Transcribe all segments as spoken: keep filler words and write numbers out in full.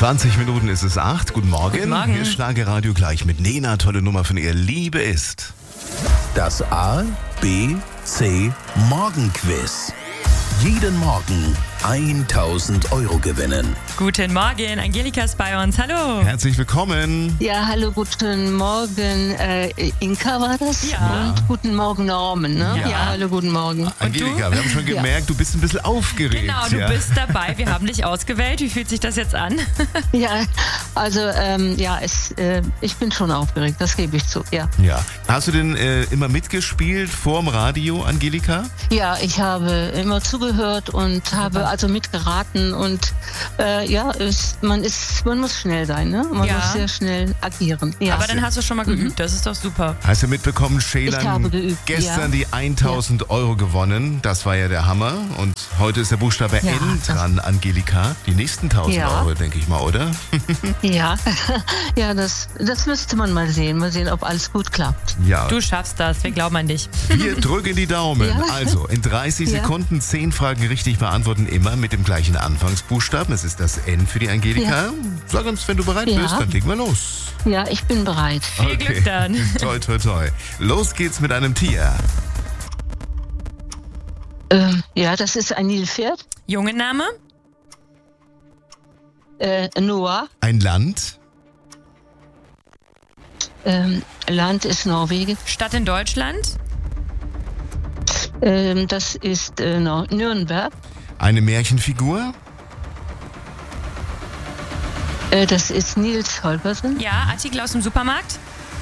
zwanzig Minuten ist es acht. Guten Morgen. Guten Morgen. Hier ist Schlagerradio gleich mit Nena. Tolle Nummer von ihr. Liebe ist. Das A, B, C Morgenquiz. Jeden Morgen tausend Euro gewinnen. Guten Morgen, Angelika ist bei uns. Hallo. Herzlich willkommen. Ja, hallo, guten Morgen. Äh, Inka war das? Ja. Und guten Morgen, Norman, ne? Ja. Ja, hallo, guten Morgen. Angelika, wir haben schon gemerkt, du bist ein bisschen aufgeregt. Genau, du ja? bist dabei. Wir haben dich ausgewählt. Wie fühlt sich das jetzt an? Ja, also, ähm, ja, es, äh, ich bin schon aufgeregt, das gebe ich zu, ja. Ja. Hast du denn äh, immer mitgespielt vorm Radio, Angelika? Ja, ich habe immer zugehört und habe also mitgeraten und äh, ja, es, man ist, man muss schnell sein, ne? Man Ja. muss sehr schnell agieren. Ja. Aber dann hast du schon mal geübt. Das ist doch super. Hast du mitbekommen, Ich habe Schelan geübt, gestern ja. die tausend Euro gewonnen. Das war ja der Hammer. Und heute ist der Buchstabe Ja, N das- dran, Angelika. Die nächsten tausend Ja. Euro, denke ich mal, oder? Ja, ja, das, das müsste man mal sehen. Mal sehen, ob alles gut klappt. Ja. Du schaffst das. Wir glauben an dich. Wir drücken die Daumen. Ja. Also in dreißig Ja. Sekunden zehn Fragen richtig beantworten, immer mit dem gleichen Anfangsbuchstaben. Es ist das N für die Angelika. Sag uns, wenn du bereit Ja. bist, dann legen wir los. Ja, ich bin bereit. Viel Glück dann. Toi, toi, toi. Los geht's mit einem Tier. Ähm, ja, das ist ein Nilpferd. Junge Name? Äh, Noah. Ein Land. Ähm, Land ist Norwegen. Stadt in Deutschland? Ähm, das ist äh, Nor- Nürnberg. Eine Märchenfigur. Äh, das ist Nils Holgersen. Ja. Artikel aus dem Supermarkt?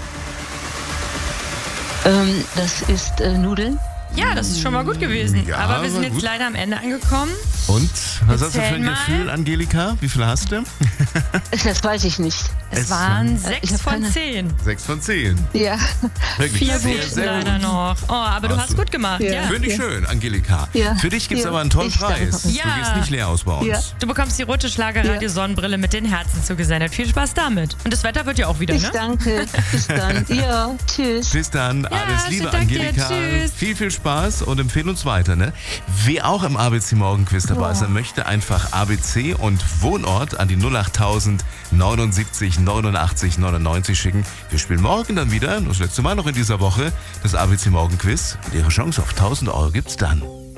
Ähm, das ist äh, Nudeln. Ja, das ist schon mal gut gewesen. Ja, Aber wir sind war jetzt gut. leider am Ende angekommen. Und was hast du für Erzähl ein mal. Gefühl, Angelika? Wie viel hast du? Das weiß ich nicht. Es, Es waren ich sechs hab von keine- zehn. Sechs von zehn. Ja, Wirklich Vier sehr, gut sehr leider gut. noch. Oh, aber du Hast hast du- gut gemacht. Ja. Ja. Finde ich Ja. schön, Angelika. Ja. Für dich gibt's Ja. aber einen tollen Ich danke. Preis. Du Ja. gehst nicht leer aus bei uns. Ja. Du bekommst die rote Schlagerradio-Sonnenbrille mit den Herzen zugesendet. Viel Spaß damit. Und das Wetter wird ja auch wieder, ich ne? danke. Bis dann. Ja, tschüss. Bis dann, alles schönen Liebe, Dank dir. Angelika. Tschüss. Viel, viel Spaß und empfehle uns weiter. Ne? Wer auch im A B C Morgenquiz dabei sein möchte, einfach A B C und Wohnort an die null achttausend neunundsiebzig neunundachtzig neunundneunzig schicken. Wir spielen morgen dann wieder, das letzte Mal noch in dieser Woche, das A B C Morgenquiz. Und Ihre Chance auf tausend Euro gibt's dann.